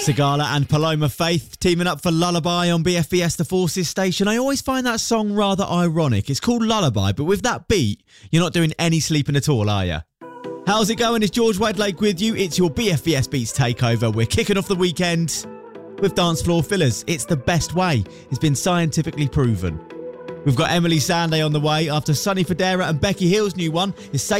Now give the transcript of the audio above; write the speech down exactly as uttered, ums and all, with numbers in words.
Sigala and Paloma Faith teaming up for Lullaby on B F B S The Forces station. I always find that song rather ironic. It's called Lullaby, but with that beat, you're not doing any sleeping at all, are you? How's it going? It's George Wedlake with you. It's your B F B S Beats Takeover. We're kicking off the weekend with dance floor fillers. It's the best way. It's been scientifically proven. We've got Emily Sandé on the way after Sonny Fodera and Becky Hill's new one is